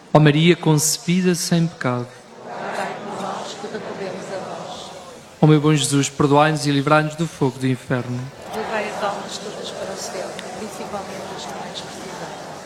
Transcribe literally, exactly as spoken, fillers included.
Ó Maria concebida sem pecado, rogai por nós que recorremos a vós. ó meu bom Jesus, perdoai-nos e livrai-nos do fogo do inferno. Levai as almas todas para o céu, principalmente as que mais precisarem.